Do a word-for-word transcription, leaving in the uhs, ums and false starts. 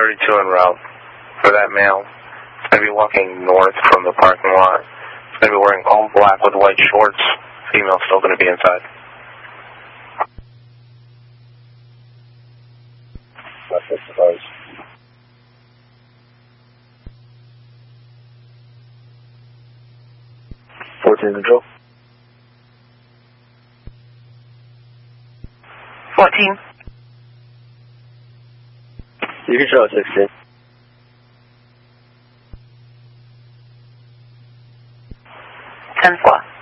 thirty-two en route for that male. He's going to be walking north from the parking lot. He's going to be wearing all black with white shorts. Female's still going to be inside. That's it, suppose. fourteen control. fourteen. You control sixteen. ten four.